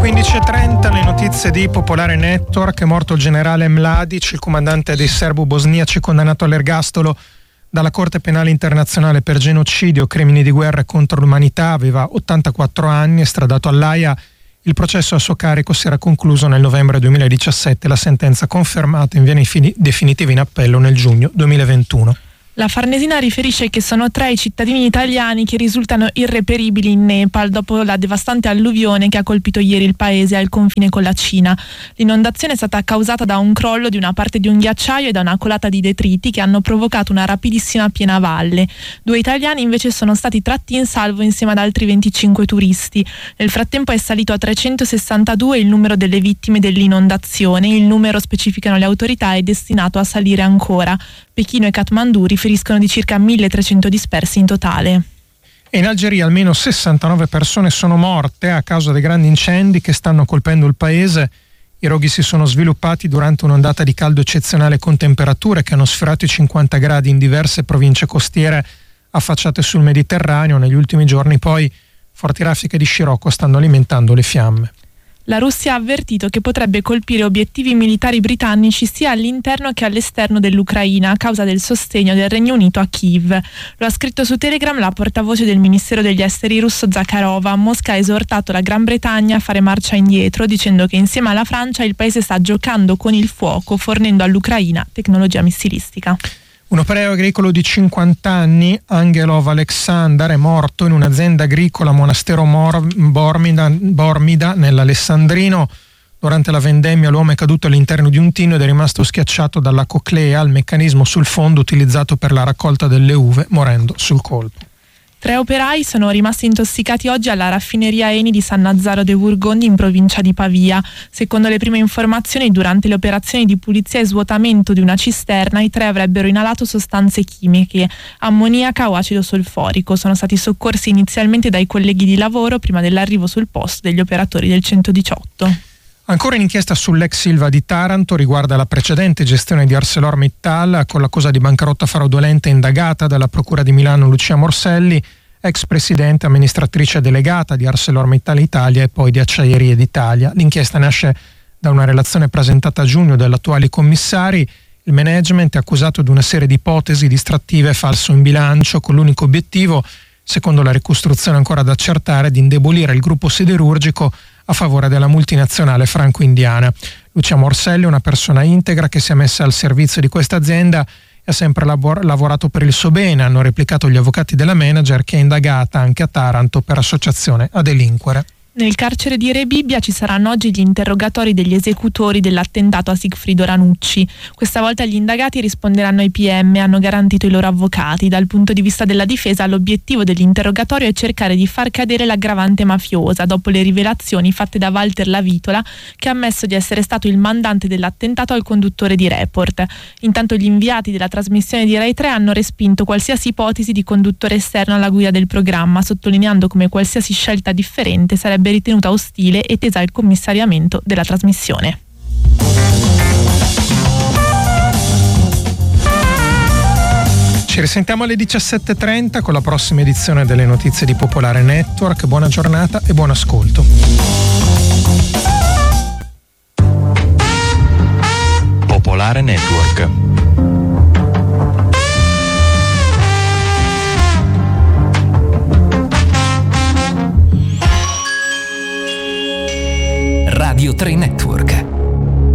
15.30, le notizie di Popolare Network. È morto il generale Mladic, il comandante dei serbo-bosniaci condannato all'ergastolo dalla Corte Penale Internazionale per genocidio, crimini di guerra e contro l'umanità. Aveva 84 anni, estradato all'Aia. Il processo a suo carico si era concluso nel novembre 2017, la sentenza confermata in via definitiva in appello nel giugno 2021. La Farnesina riferisce che sono 3 i cittadini italiani che risultano irreperibili in Nepal dopo la devastante alluvione che ha colpito ieri il paese al confine con la Cina. L'inondazione è stata causata da un crollo di una parte di un ghiacciaio e da una colata di detriti che hanno provocato una rapidissima piena valle. 2 italiani invece sono stati tratti in salvo insieme ad altri 25 turisti. Nel frattempo è salito a 362 il numero delle vittime dell'inondazione. Il numero, specificano le autorità, è destinato a salire ancora. Pechino e Kathmandu riferiscono di circa 1.300 dispersi in totale. E in Algeria almeno 69 persone sono morte a causa dei grandi incendi che stanno colpendo il paese. I roghi si sono sviluppati durante un'ondata di caldo eccezionale con temperature che hanno sfiorato i 50 gradi in diverse province costiere affacciate sul Mediterraneo. Negli ultimi giorni poi forti raffiche di scirocco stanno alimentando le fiamme. La Russia ha avvertito che potrebbe colpire obiettivi militari britannici sia all'interno che all'esterno dell'Ucraina a causa del sostegno del Regno Unito a Kiev. Lo ha scritto su Telegram la portavoce del Ministero degli Esteri russo Zakharova. Mosca ha esortato la Gran Bretagna a fare marcia indietro, dicendo che insieme alla Francia il paese sta giocando con il fuoco, fornendo all'Ucraina tecnologia missilistica. Un operaio agricolo di 50 anni, Angelov Aleksandar, è morto in un'azienda agricola a Monastero Bormida nell'Alessandrino. Durante la vendemmia l'uomo è caduto all'interno di un tino ed è rimasto schiacciato dalla coclea, il meccanismo sul fondo utilizzato per la raccolta delle uve, morendo sul colpo. 3 operai sono rimasti intossicati oggi alla raffineria Eni di San Nazzaro de Burgondi in provincia di Pavia. Secondo le prime informazioni, durante le operazioni di pulizia e svuotamento di una cisterna, i 3 avrebbero inalato sostanze chimiche, ammoniaca o acido solforico. Sono stati soccorsi inizialmente dai colleghi di lavoro prima dell'arrivo sul posto degli operatori del 118. Ancora un'inchiesta sull'ex Ilva di Taranto, riguarda la precedente gestione di ArcelorMittal, con l'accusa di bancarotta fraudolenta indagata dalla Procura di Milano Lucia Morselli, ex presidente e amministratrice delegata di ArcelorMittal Italia e poi di Acciaierie d'Italia. L'inchiesta nasce da una relazione presentata a giugno dagli attuali commissari. Il management è accusato di una serie di ipotesi distrattive e falso in bilancio, con l'unico obiettivo, secondo la ricostruzione ancora da accertare, di indebolire il gruppo siderurgico a favore della multinazionale franco-indiana. Lucia Morselli è una persona integra che si è messa al servizio di questa azienda e ha sempre lavorato per il suo bene, hanno replicato gli avvocati della manager, che è indagata anche a Taranto per associazione a delinquere. Nel carcere di Rebibbia ci saranno oggi gli interrogatori degli esecutori dell'attentato a Sigfrido Ranucci. Questa volta gli indagati risponderanno ai PM, hanno garantito i loro avvocati. Dal punto di vista della difesa, l'obiettivo dell'interrogatorio è cercare di far cadere l'aggravante mafiosa dopo le rivelazioni fatte da Walter Lavitola, che ha ammesso di essere stato il mandante dell'attentato al conduttore di Report. Intanto gli inviati della trasmissione di Rai 3 hanno respinto qualsiasi ipotesi di conduttore esterno alla guida del programma, sottolineando come qualsiasi scelta differente sarebbe ritenuta ostile e tesa al commissariamento della trasmissione. Ci risentiamo alle 17.30 con la prossima edizione delle notizie di Popolare Network. Buona giornata e buon ascolto. Popolare Network. Radio 3 Network.